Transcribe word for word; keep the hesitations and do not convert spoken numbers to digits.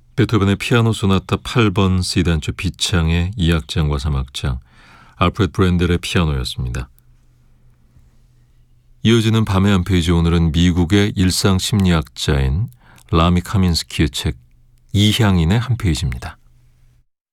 베토벤의 피아노 소나타 팔 번 C단조 B창의 이 악장과 삼 악장, 알프레드 브렌델의 피아노였습니다. 이어지는 밤의 한 페이지, 오늘은 미국의 일상심리학자인 라미 카민스키의 책 이향인의 한 페이지입니다.